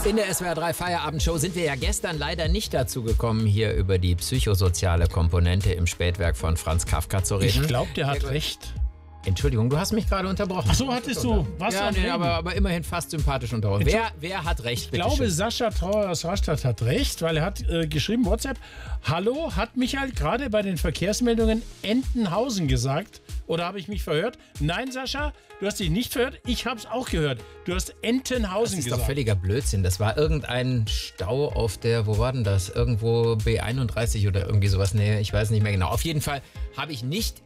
In der SWR 3 Feierabendshow sind wir ja gestern leider nicht dazu gekommen, hier über die psychosoziale Komponente im Spätwerk von Franz Kafka zu reden. Ich glaube, der hat recht. Entschuldigung, du hast mich gerade unterbrochen. Ach so, hattest du. Was ja, nee, aber immerhin fast sympathisch unterbrochen. Wer hat recht? Ich glaube, Sascha Trauer aus Rastatt hat recht, weil er hat geschrieben, WhatsApp, hallo, hat Michael gerade bei den Verkehrsmeldungen Entenhausen gesagt? Oder habe ich mich verhört? Nein, Sascha, du hast dich nicht verhört. Ich habe es auch gehört. Du hast Entenhausen gesagt. Das ist doch völliger Blödsinn. Das war irgendein Stau auf der, wo war denn das? Irgendwo B31 oder irgendwie sowas. Nee, ich weiß nicht mehr genau. Auf jeden Fall habe ich nicht